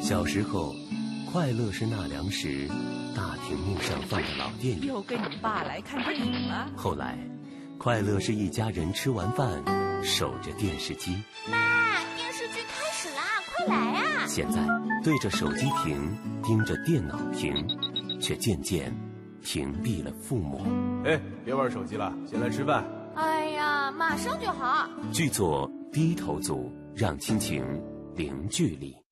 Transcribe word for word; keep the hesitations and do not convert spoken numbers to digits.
小时候，快乐是纳凉时大屏幕上放的老电影。 又跟你爸来看电影了。 后来，快乐是一家人吃完饭守着电视机。 妈，电视剧开始啦，快来啊！ 现在对着手机屏，盯着电脑屏，却渐渐屏蔽了父母。 哎，别玩手机了，先来吃饭。 哎呀，马上就好。 剧作《低头族》，让亲情零距离。